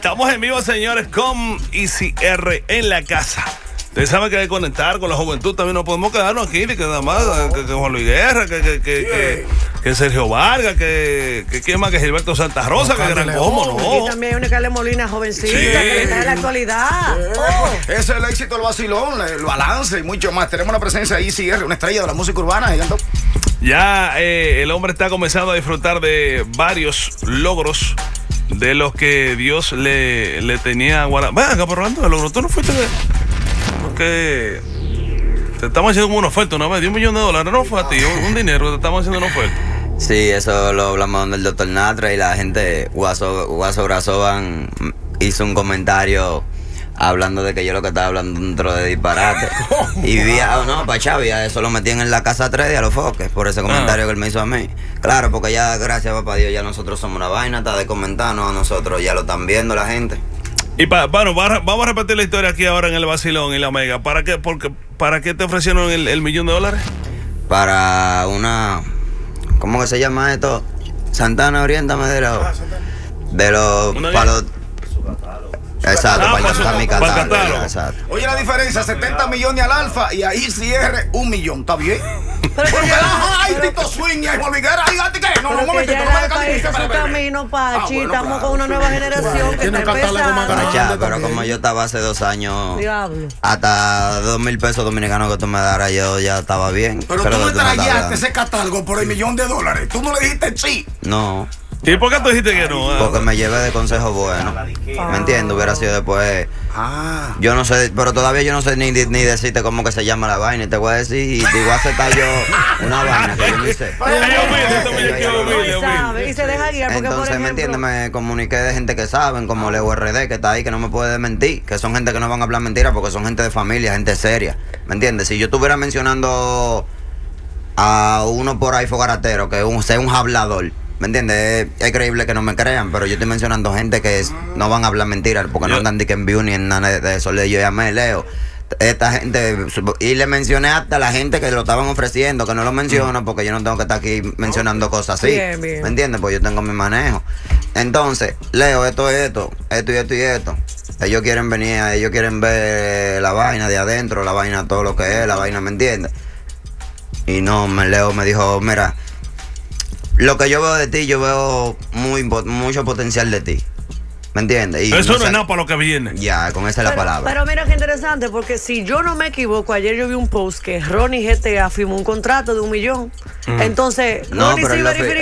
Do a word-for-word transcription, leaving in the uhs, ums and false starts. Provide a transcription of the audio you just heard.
Estamos en vivo, señores, con Easy R en la casa. Ustedes saben que hay que conectar con la juventud. También no podemos quedarnos aquí, que nada más, que, que Juan Luis Guerra, que, que, que, que, que Sergio Vargas, que, que quién más, que Gilberto Santa Rosa, no, que Gran Combo, no. Y también hay una Carle Molina jovencita, sí, que está en la actualidad. Sí. Oh. Ese es el éxito del vacilón, el balance y mucho más. Tenemos una presencia de Easy R, una estrella de la música urbana. Ya eh, el hombre está comenzando a disfrutar de varios logros de los que Dios le, le tenía guardado. Venga, acá, por hablando de logros, tú no fuiste de... Porque te estamos haciendo como una oferta una vez de un millón de dólares, no fue a ti, un, un dinero, te estamos haciendo una oferta. Sí, eso lo hablamos con el doctor Natra y la gente, Guaso, Guaso Brazoban hizo un comentario hablando de que yo lo que estaba hablando dentro de disparate. Y vía, no, pa' Chavia, eso lo metían en la casa tres a los foques, por ese comentario ah. que él me hizo a mí. Claro, porque ya, gracias papá Dios, ya nosotros somos una vaina, está de comentarnos a nosotros, ya lo están viendo la gente. Y pa, bueno, vamos a repetir la historia aquí ahora en el vacilón y la mega. ¿Para qué, porque, ¿para qué te ofrecieron el, el millón de dólares? Para una... ¿Cómo que se llama esto? Santana, oriéntame de los... De los... Para los... Exacto, ah, para, para mi catálogo. Exacto. Oye, la diferencia, setenta millones al Alfa y ahí cierre un millón, ¿está bien? Pero que ay, Tito Swing y ahí Molviguera, ay, ¿qué? No, no, no, ya el Alfa hizo su camino, Pachi, ah, bueno, estamos claro, con una nueva generación que está empezando. Ya, pero como yo estaba hace dos años, Diablo. hasta dos mil pesos dominicanos que tú me daras, yo ya estaba bien. Pero, pero tú me traíaste ese catálogo por el millón de dólares, tú no le dijiste sí. No. ¿Y por qué tú dijiste que no? Porque me llevé de consejos buenos. ¿Me entiendes? Hubiera sido después. Ah. Yo no sé, pero todavía yo no sé ni, ni decirte cómo que se llama la vaina. Y te voy a decir, y te voy a aceptar yo una vaina que yo no sé. Y se deja guiar porque, entonces, por ejemplo, ¿me entiendes? Me comuniqué de gente que saben, como Leo R D, que está ahí, que no me puede mentir. Que son gente que no van a hablar mentiras porque son gente de familia, gente seria. ¿Me entiendes? Si yo estuviera mencionando a uno por ahí fogaratero, que un, sea un hablador. ¿Me entiendes? Es, es creíble que no me crean, pero yo estoy mencionando gente que es, no van a hablar mentiras porque yo, no andan ni en view ni en nada de eso. Yo llamé Leo. Esta gente, y le mencioné hasta a la gente que lo estaban ofreciendo, que no lo menciono porque yo no tengo que estar aquí mencionando cosas así. Bien, bien. ¿Me entiendes? Pues yo tengo mi manejo. Entonces, Leo, esto es esto, esto y esto y esto. Ellos quieren venir, ellos quieren ver la vaina de adentro, la vaina, todo lo que es, la vaina, ¿me entiendes? Y no, me, Leo me dijo, mira, lo que yo veo de ti, yo veo muy, mucho potencial de ti. ¿Me entiendes? Y eso no, no es nada para lo que viene. Ya, con esa es la palabra. Pero mira qué interesante, porque si yo no me equivoco, ayer yo vi un post que Ronnie G T A firmó un contrato de un millón. Mm. Entonces, no, Ronnie pero sí verificó.